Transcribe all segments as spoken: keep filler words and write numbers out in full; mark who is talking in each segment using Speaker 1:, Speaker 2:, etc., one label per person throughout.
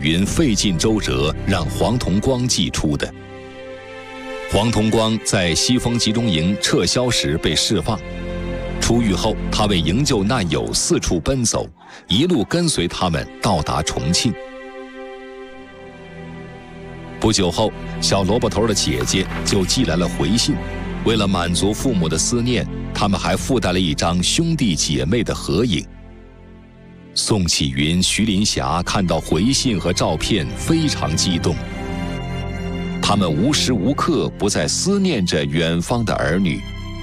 Speaker 1: 云费尽周折让黄同光寄出的。黄同光在西风集中营撤销时被释放，出狱后他为营救难友四处奔走，一路跟随他们到达重庆。不久后，小萝卜头的姐姐就寄来了回信，为了满足父母的思念，他们还附带了一张兄弟姐妹的合影。宋启云、徐林霞看到回信和照片非常激动，他们无时无刻不在思念着远方的儿女。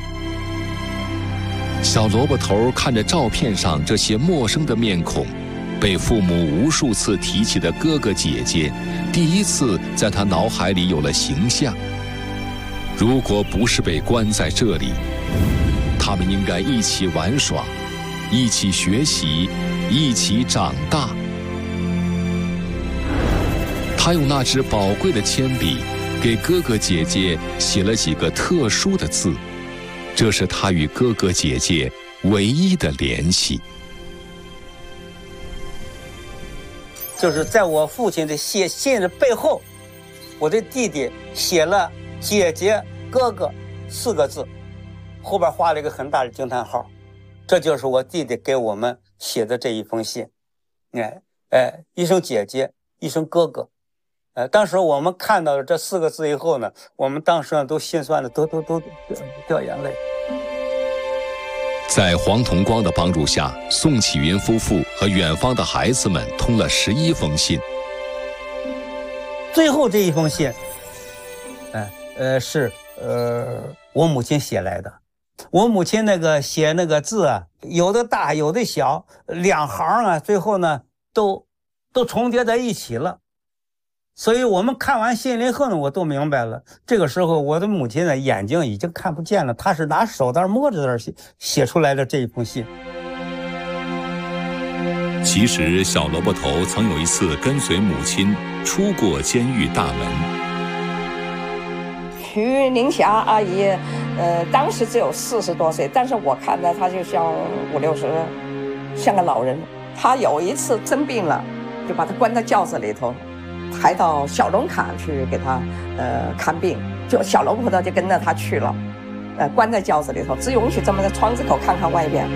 Speaker 1: 小萝卜头看着照片上这些陌生的面孔，被父母无数次提起的哥哥姐姐，第一次在他脑海里有了形象。如果不是被关在这里，他们应该一起玩耍，一起学习，一起长大。他用那支宝贵的铅笔给哥哥姐姐写了几个特殊的字，这是他与哥哥姐姐唯一的联系。
Speaker 2: 就是在我父亲的写信的背后，我的弟弟写了姐姐哥哥四个字，后边画了一个很大的惊叹号，这就是我弟弟给我们写的这一封信。哎哎，一声姐姐，一声哥哥。呃，当时我们看到了这四个字以后呢，我们当时都心酸的都都都掉眼泪。
Speaker 1: 在黄同光的帮助下，宋启云夫妇和远方的孩子们通了十一封信。
Speaker 2: 最后这一封信，呃呃是呃我母亲写来的。我母亲那个写那个字啊，有的大有的小，两行啊，最后呢都都重叠在一起了。所以我们看完信以后呢，我都明白了。这个时候我的母亲的眼睛已经看不见了，她是拿手在摸着写写出来的这一封信。
Speaker 1: 其实小萝卜头曾有一次跟随母亲出过监狱大门。
Speaker 3: 徐林霞阿姨，呃，当时只有四十多岁，但是我看着她就像五六十，像个老人。她有一次生病了，就把她关在轿子里头。抬到小龙坎去给他呃看病，就小龙婆头就跟着他去了，呃关在轿子里头，只允许这么在窗子口看看外边。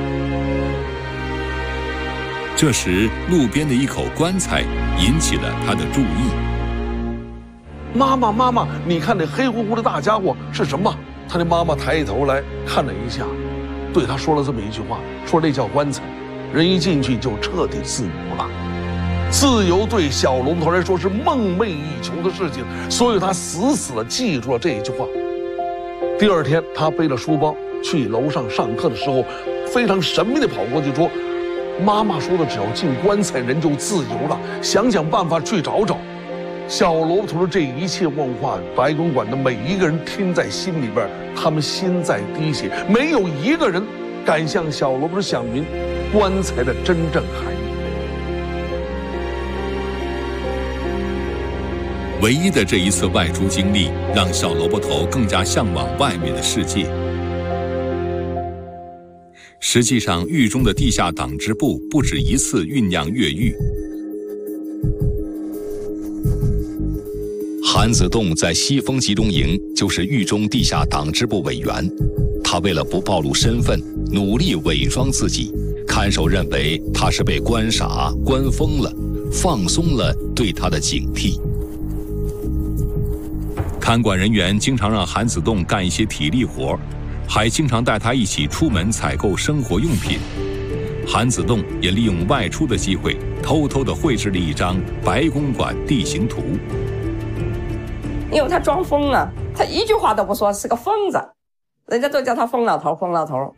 Speaker 1: 这时路边的一口棺材引起了他的注意。
Speaker 4: 妈妈妈妈，你看那黑乎乎的大家伙是什么？他的妈妈抬起头来看了一下，对他说了这么一句话，说那叫棺材，人一进去就彻底自由了。自由对小萝卜头来说是梦寐以求的事情，所以他死死地记住了这一句话。第二天，他背了书包去楼上上课的时候，非常神秘地跑过去说：“妈妈说的，只要进棺材，人就自由了。想想办法去找找。”小萝卜头的这一切问话，白公馆的每一个人听在心里边，他们心在滴血，没有一个人敢向小萝卜头讲明棺材的真正含义。
Speaker 1: 唯一的这一次外出经历，让小萝卜头更加向往外面的世界。实际上，狱中的地下党支部不止一次酝酿越狱。韩子栋在西风集中营就是狱中地下党支部委员，他为了不暴露身份，努力伪装自己。看守认为他是被关傻、关疯了，放松了对他的警惕。看管人员经常让韩子栋干一些体力活，还经常带他一起出门采购生活用品。韩子栋也利用外出的机会，偷偷地绘制了一张白公馆地形图。
Speaker 3: 因为他装疯了，他一句话都不说，是个疯子，人家都叫他疯老头，疯老头。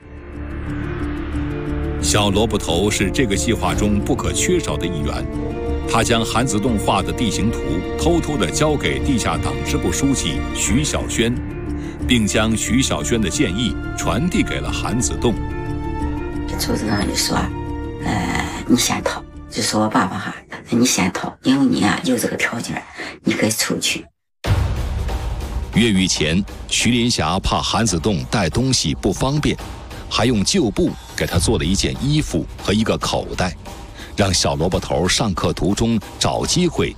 Speaker 1: 小萝卜头是这个计划中不可缺少的一员。他将韩子栋画的地形图偷偷地交给地下党支部书记徐小轩，并将徐小轩的建议传递给了韩子栋。
Speaker 5: 组织上就说，呃，你先逃，就说我爸爸哈，你先逃，因为你啊有这个条件，你可以出去。
Speaker 1: 越狱前，徐林霞怕韩子栋带东西不方便，还用旧布给他做了一件衣服和一个口袋，让小萝卜头上课途中找机会